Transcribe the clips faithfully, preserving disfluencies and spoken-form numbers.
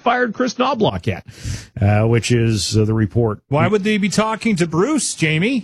fired Chris Knobloch yet, uh, which is uh, the report. Why would they be talking to Bruce, Jamie?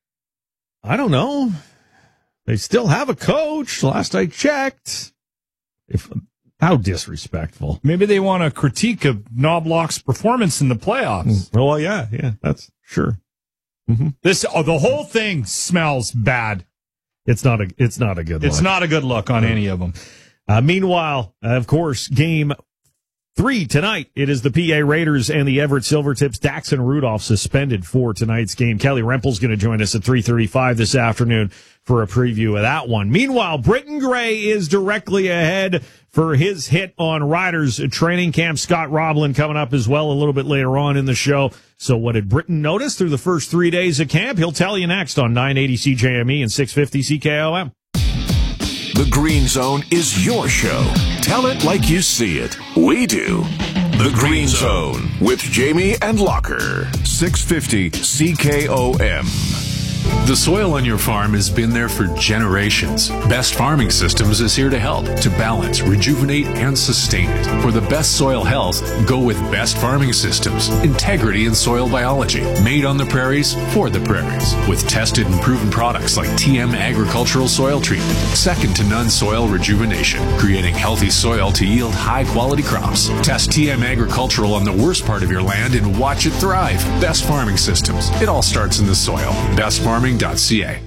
I don't know. They still have a coach, last I checked. If How disrespectful. Maybe they want a critique of Knobloch's performance in the playoffs. Oh, well, yeah, yeah, that's sure. Mm-hmm. This oh, the whole thing smells bad. It's not a it's not a good It's look. not a good look on any of them. Uh, meanwhile, of course, game three tonight. It is the P A Raiders and the Everett Silvertips. Daxon Rudolph suspended for tonight's game. Kelly Rempel's going to join us at three thirty-five this afternoon for a preview of that one. Meanwhile, Britton Gray is directly ahead for his hit on Riders training camp. Scott Roblin coming up as well a little bit later on in the show. So what did Britton notice through the first three days of camp? He'll tell you next on nine eighty C J M E and six fifty C K O M. The Green Zone is your show. Tell it like you see it. We do. The Green Zone with Jamie and Locker. six fifty C K O M. The soil on your farm has been there for generations. Best Farming Systems is here to help, to balance, rejuvenate, and sustain it. For the best soil health, go with Best Farming Systems. Integrity in soil biology. Made on the prairies, for the prairies. With tested and proven products like T M Agricultural Soil Treatment. Second to none soil rejuvenation. Creating healthy soil to yield high-quality crops. Test T M Agricultural on the worst part of your land and watch it thrive. Best Farming Systems. It all starts in the soil. best farming dot c a.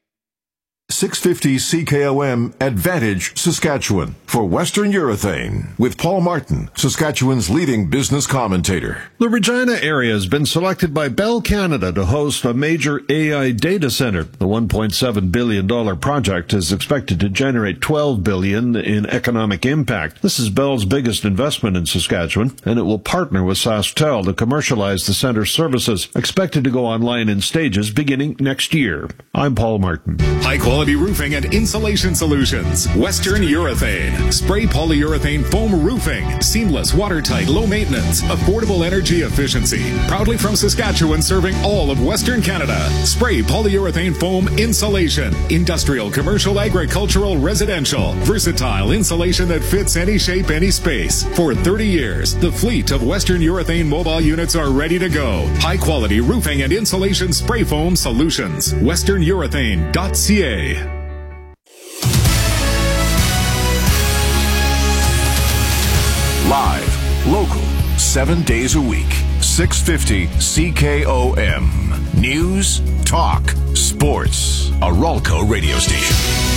six fifty C K O M Advantage Saskatchewan for Western Urethane with Paul Martin, Saskatchewan's leading business commentator. The Regina area has been selected by Bell Canada to host a major A I data center. The one point seven billion dollars project is expected to generate twelve billion dollars in economic impact. This is Bell's biggest investment in Saskatchewan, and it will partner with SaskTel to commercialize the center's services, expected to go online in stages beginning next year. I'm Paul Martin. High quality roofing and insulation solutions. Western Urethane. Spray polyurethane foam roofing. Seamless, watertight, low maintenance, affordable energy efficiency. Proudly from Saskatchewan, serving all of Western Canada. Spray polyurethane foam insulation. Industrial, commercial, agricultural, residential. Versatile insulation that fits any shape, any space. For thirty years, the fleet of Western Urethane mobile units are ready to go. High quality roofing and insulation spray foam solutions. western urethane dot c a. Live, local, seven days a week. six fifty C K O M. News, talk, sports. A Ralco radio station.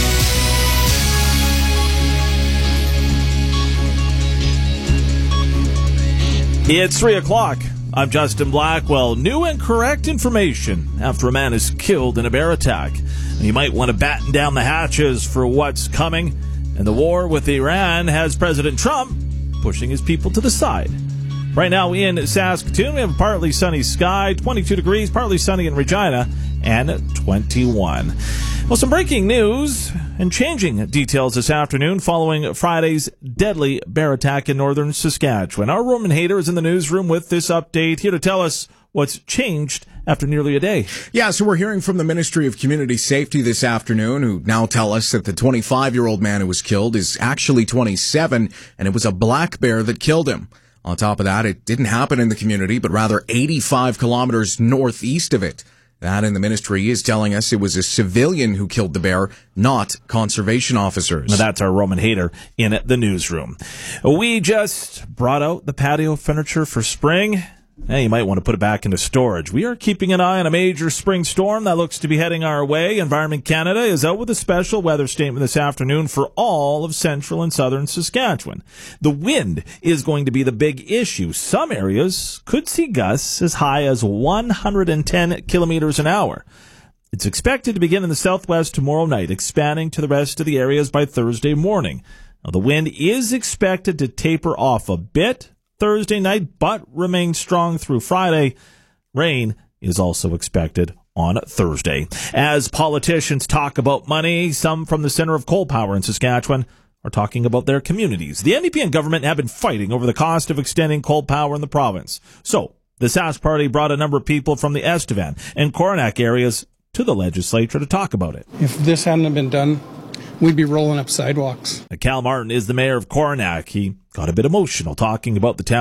It's three o'clock. I'm Justin Blackwell. New and correct information after a man is killed in a bear attack. You might want to batten down the hatches for what's coming. And the war with Iran has President Trump pushing his people to the side. Right now in Saskatoon, we have a partly sunny sky, twenty-two degrees, partly sunny in Regina, and twenty-one. Well, some breaking news and changing details this afternoon following Friday's deadly bear attack in northern Saskatchewan. Our Roman Hader is in the newsroom with this update, here to tell us what's changed after nearly a day. Yeah, so we're hearing from the Ministry of Community Safety this afternoon, who now tell us that the twenty-five-year-old man who was killed is actually twenty-seven, and it was a black bear that killed him. On top of that, it didn't happen in the community, but rather eighty-five kilometers northeast of it. That in the ministry is telling us it was a civilian who killed the bear, not conservation officers. Now that's our Roman Hader in the newsroom. We just brought out the patio furniture for spring. Hey, you might want to put it back into storage. We are keeping an eye on a major spring storm that looks to be heading our way. Environment Canada is out with a special weather statement this afternoon for all of central and southern Saskatchewan. The wind is going to be the big issue. Some areas could see gusts as high as one hundred ten kilometers an hour. It's expected to begin in the southwest tomorrow night, expanding to the rest of the areas by Thursday morning. Now, the wind is expected to taper off a bit Thursday night, but remain strong through Friday. Rain is also expected on Thursday. As politicians talk about money, some from the Centre of Coal Power in Saskatchewan are talking about their communities. The N D P and government have been fighting over the cost of extending coal power in the province. So, the Sask Party brought a number of people from the Estevan and Coronach areas to the legislature to talk about it. If this hadn't been done, we'd be rolling up sidewalks. Cal Martin is the mayor of Coronach. He got a bit emotional talking about the town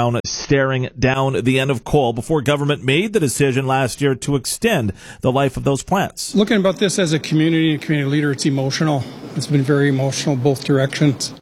staring down the end of coal before government made the decision last year to extend the life of those plants. Looking about this as a community and community leader, it's emotional. It's been very emotional both directions.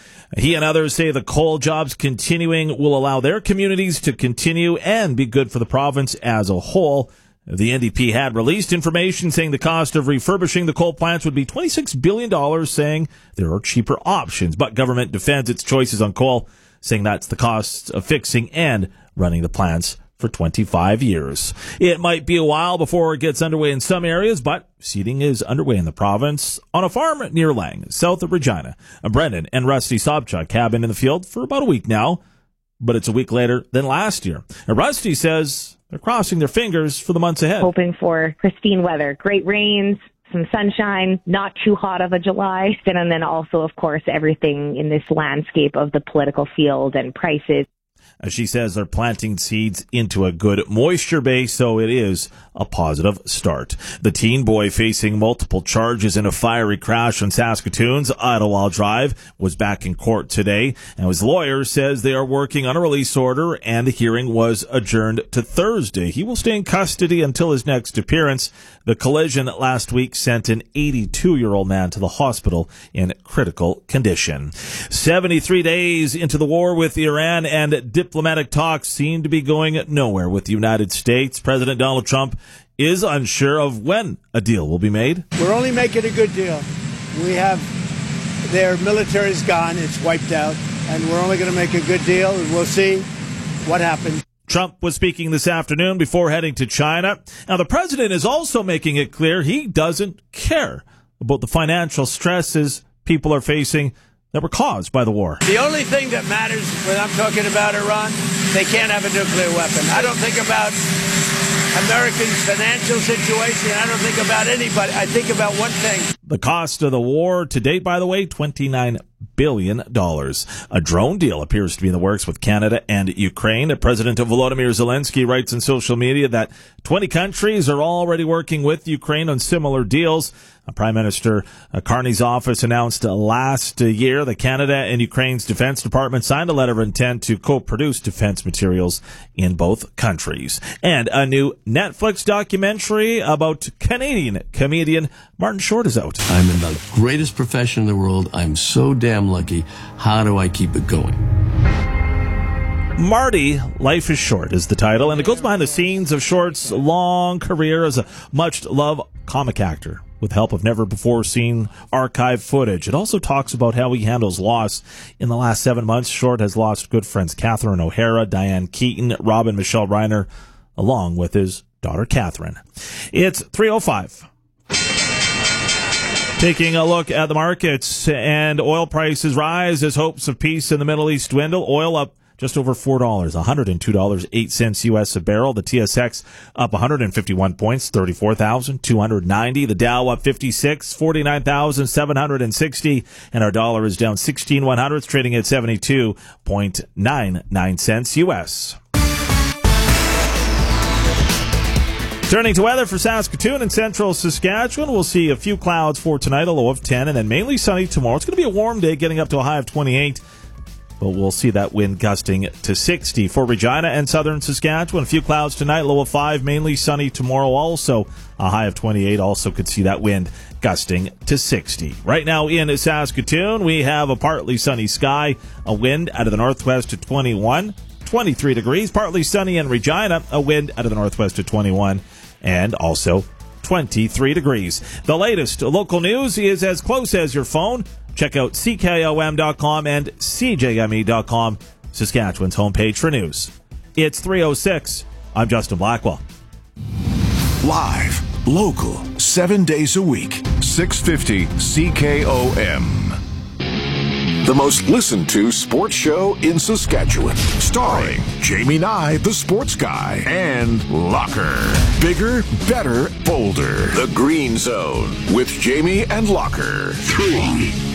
He and others say the coal jobs continuing will allow their communities to continue and be good for the province as a whole. The N D P had released information saying the cost of refurbishing the coal plants would be twenty-six billion dollars, saying there are cheaper options. But government defends its choices on coal, saying that's the cost of fixing and running the plants for twenty-five years. It might be a while before it gets underway in some areas, but seeding is underway in the province on a farm near Lang, south of Regina. Brendan and Rusty Sobchuk have been in the field for about a week now, but it's a week later than last year. And Rusty says they're crossing their fingers for the months ahead. Hoping for pristine weather, great rains, some sunshine, not too hot of a July, and then also, of course, everything in this landscape of the political field and prices. As she says, they're planting seeds into a good moisture base, so it is a positive start. The teen boy facing multiple charges in a fiery crash on Saskatoon's Idlewild Drive was back in court today, and his lawyer says they are working on a release order, and the hearing was adjourned to Thursday. He will stay in custody until his next appearance. The collision last week sent an eighty-two-year-old man to the hospital in critical condition. seventy-three days into the war with Iran, and diplomatic talks seem to be going nowhere with the United States. President Donald Trump is unsure of when a deal will be made. We're only making a good deal. We have their military is gone, it's wiped out, and we're only going to make a good deal, and we'll see what happens. Trump was speaking this afternoon before heading to China. Now, the president is also making it clear he doesn't care about the financial stresses people are facing that were caused by the war. The only thing that matters when I'm talking about Iran, they can't have a nuclear weapon. I don't think about Americans' financial situation. I don't think about anybody. I think about one thing. The cost of the war to date, by the way, twenty-nine billion dollars. A drone deal appears to be in the works with Canada and Ukraine. President Volodymyr Zelensky writes on social media that twenty countries are already working with Ukraine on similar deals. Prime Minister Carney's office announced last year that Canada and Ukraine's Defense Department signed a letter of intent to co-produce defense materials in both countries. And a new Netflix documentary about Canadian comedian Martin Short is out. I'm in the greatest profession in the world. I'm so damn lucky. How do I keep it going? Marty, Life is Short is the title, and it goes behind the scenes of Short's long career as a much-loved comic actor with help of never-before-seen archive footage. It also talks about how he handles loss. In the last seven months, Short has lost good friends Catherine O'Hara, Diane Keaton, Robin Michelle Reiner, along with his daughter Catherine. It's three oh five. Taking a look at the markets, and oil prices rise as hopes of peace in the Middle East dwindle. Oil up just over four dollars, one hundred two dollars and eight cents U S a barrel. The T S X up one hundred fifty-one points, thirty-four thousand two hundred ninety. The Dow up fifty-six, forty-nine thousand seven hundred sixty. And our dollar is down sixteen one hundredths, trading at seventy-two point nine nine cents U S. Turning to weather for Saskatoon and central Saskatchewan, we'll see a few clouds for tonight, a low of ten, and then mainly sunny tomorrow. It's going to be a warm day, getting up to a high of twenty-eight. But we'll see that wind gusting to sixty for Regina and southern Saskatchewan. A few clouds tonight, low of five, mainly sunny tomorrow. Also a high of twenty-eight. Also could see that wind gusting to sixty. Right now in Saskatoon, we have a partly sunny sky, a wind out of the northwest to twenty-one, twenty-three degrees. Partly sunny in Regina, a wind out of the northwest to twenty-one, and also twenty-three degrees. The latest local news is as close as your phone. Check out C K O M dot com and C J M E dot com, Saskatchewan's homepage for news. It's three oh six. I'm Justin Blackwell. Live, local, seven days a week, six fifty C K O M. The most listened to sports show in Saskatchewan. Starring Jamie Nye, the sports guy, and Locker. Bigger, better, bolder. The Green Zone with Jamie and Locker. Three.